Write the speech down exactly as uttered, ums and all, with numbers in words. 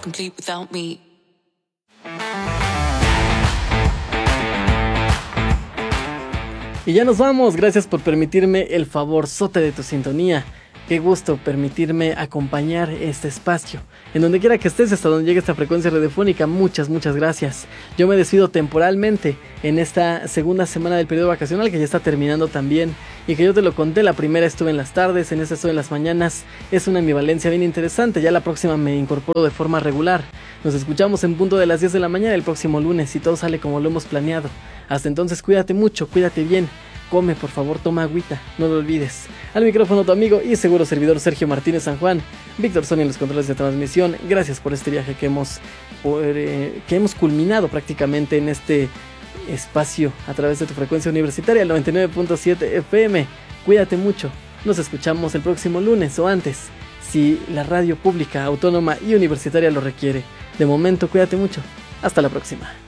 complete without me. Y ya nos vamos, gracias por permitirme el favorzote de tu sintonía. Qué gusto permitirme acompañar este espacio. En donde quiera que estés, hasta donde llegue esta frecuencia radiofónica, muchas, muchas gracias. Yo me despido temporalmente en esta segunda semana del periodo vacacional, que ya está terminando también. Y que yo te lo conté, la primera estuve en las tardes, en esta estuve en las mañanas. Es una ambivalencia bien interesante, ya la próxima me incorporo de forma regular. Nos escuchamos en punto de las diez de la mañana el próximo lunes, si todo sale como lo hemos planeado. Hasta entonces cuídate mucho, cuídate bien. Come, por favor, toma agüita, no lo olvides. Al micrófono tu amigo y seguro servidor Sergio Martínez San Juan. Víctor Sonia en los controles de transmisión. Gracias por este viaje que hemos, por, eh, que hemos culminado prácticamente en este espacio a través de tu frecuencia universitaria, el noventa y nueve punto siete F M. Cuídate mucho. Nos escuchamos el próximo lunes o antes, si la radio pública, autónoma y universitaria lo requiere. De momento, cuídate mucho. Hasta la próxima.